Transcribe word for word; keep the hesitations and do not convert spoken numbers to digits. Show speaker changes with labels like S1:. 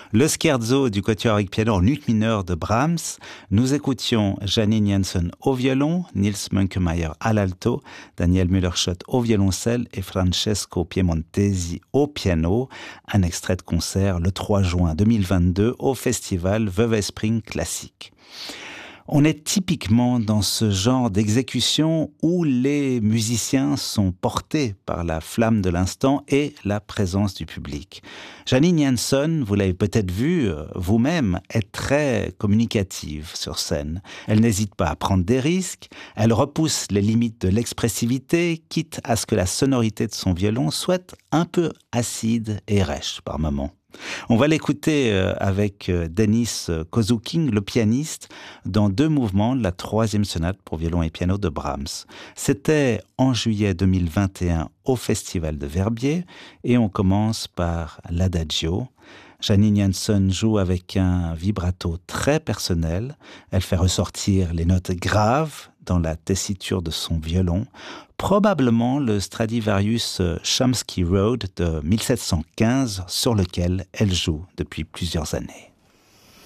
S1: Le scherzo du quatuor avec piano en ut mineur de Brahms. Nous écoutions Janine Jensen au violon, Nils Münkemeyer à l'alto, Daniel Müller-Schott au violoncelle et Francesco Piemontesi au piano. Un extrait de concert le trois juin deux mille vingt-deux au festival Vevey Spring Classique. On est typiquement dans ce genre d'exécution où les musiciens sont portés par la flamme de l'instant et la présence du public. Janine Jensen, vous l'avez peut-être vu vous-même, est très communicative sur scène. Elle n'hésite pas à prendre des risques, elle repousse les limites de l'expressivité, quitte à ce que la sonorité de son violon soit un peu acide et rêche par moments. On va l'écouter avec Denis Kozuking, le pianiste, dans deux mouvements de la troisième sonate pour violon et piano de Brahms. C'était en juillet deux mille vingt et un au Festival de Verbier et on commence par l'Adagio. Janine Jensen joue avec un vibrato très personnel. Elle fait ressortir les notes graves dans la tessiture de son violon, probablement le Stradivarius Chomsky Road de mille sept cent quinze sur lequel elle joue depuis plusieurs années.